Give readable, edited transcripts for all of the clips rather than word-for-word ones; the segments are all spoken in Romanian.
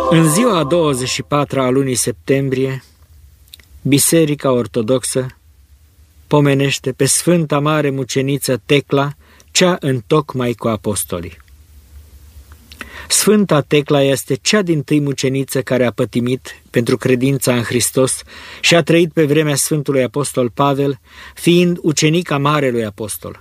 În ziua a 24-a a lunii septembrie, Biserica Ortodoxă pomenește pe Sfânta Mare Muceniță Tecla, cea întocmai cu apostolii. Sfânta Tecla este cea dintâi muceniță care a pătimit pentru credința în Hristos și a trăit pe vremea Sfântului Apostol Pavel, fiind ucenica Marelui Apostol.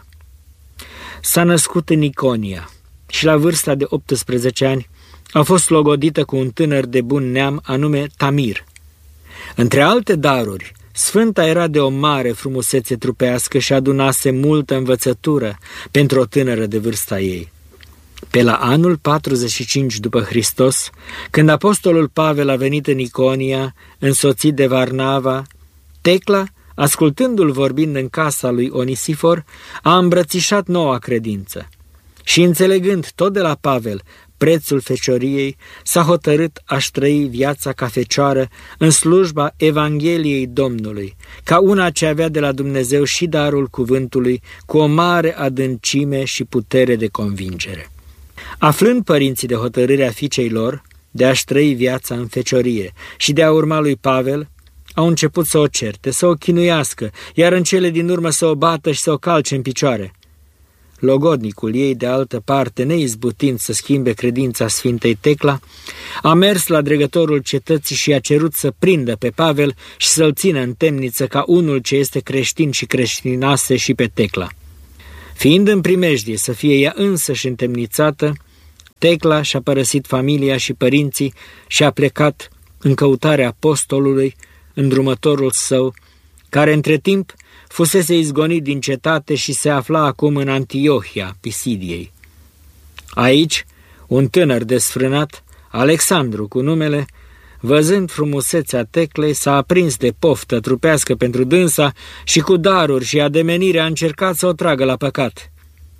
S-a născut în Iconia și la vârsta de 18 ani a fost logodită cu un tânăr de bun neam anume Tamir. Între alte daruri, Sfânta era de o mare frumusețe trupească și adunase multă învățătură pentru o tânără de vârsta ei. Pe la anul 45 după Hristos, când apostolul Pavel a venit în Iconia, însoțit de Varnava, Tecla, ascultându-l vorbind în casa lui Onisifor, a îmbrățișat noua credință și, înțelegând tot de la Pavel prețul fecioriei, s-a hotărât a-și trăi viața ca fecioară în slujba Evangheliei Domnului, ca una ce avea de la Dumnezeu și darul cuvântului, cu o mare adâncime și putere de convingere. Aflând părinții de hotărârea fiicei lor de a-și trăi viața în feciorie și de a urma lui Pavel, au început să o certe, să o chinuiască, iar în cele din urmă să o bată și să o calce în picioare. Logodnicul ei, de altă parte, neizbutind să schimbe credința Sfintei Tecla, a mers la dregătorul cetății și a cerut să prindă pe Pavel și să-l țină în temniță ca unul ce este creștin și creștinase și pe Tecla. Fiind în primejdie să fie ea însăși întemnițată, Tecla și-a părăsit familia și părinții și a plecat în căutarea apostolului, îndrumătorul său, care între timp fusese izgonit din cetate și se afla acum în Antiohia, Pisidiei. Aici, un tânăr desfrânat, Alexandru cu numele, văzând frumusețea Teclei, s-a aprins de poftă trupească pentru dânsa și cu daruri și ademenire a încercat să o tragă la păcat.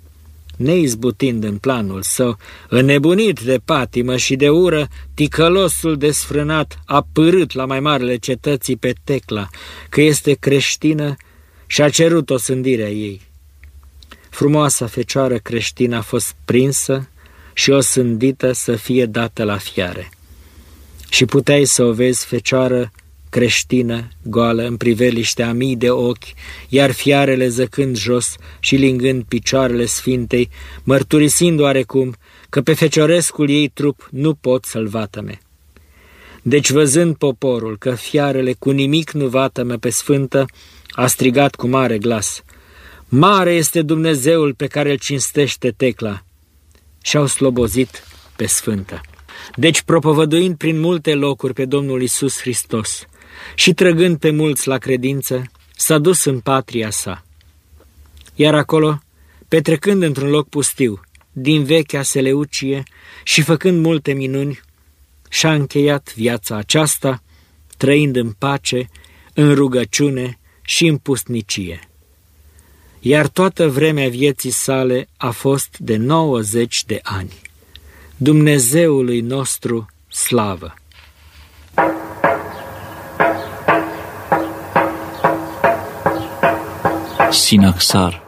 Neizbutind în planul său, înnebunit de patimă și de ură, ticălosul desfrânat a pârât la mai marele cetății pe Tecla, că este creștină, și a cerut osândirea ei. Frumoasa fecioară creștină a fost prinsă și osândită să fie dată la fiare. Și puteai să o vezi, fecioară creștină, goală, în priveliște a mii de ochi, iar fiarele zăcând jos și lingând picioarele Sfintei, mărturisind oarecum că pe feciorescul ei trup nu pot să-l vatăme. Deci, văzând poporul că fiarele cu nimic nu vatămă pe Sfântă, a strigat cu mare glas: "Mare este Dumnezeul pe care îl cinstește Tecla!" Și-au slobozit pe Sfântă. Deci, propovăduind prin multe locuri pe Domnul Iisus Hristos și trăgând pe mulți la credință, s-a dus în patria sa. Iar acolo, petrecând într-un loc pustiu, din vechea Seleucie și făcând multe minuni, și-a încheiat viața aceasta, trăind în pace, în rugăciune și în pustnicie. Iar toată vremea vieții sale a fost de 90 de ani. Dumnezeului nostru slavă! Sinaxar.